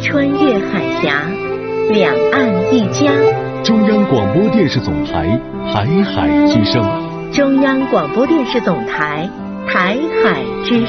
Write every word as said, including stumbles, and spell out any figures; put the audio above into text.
穿越海峡，两岸一家。 中央广播电视总台台海之声。 中央广播电视总台台海之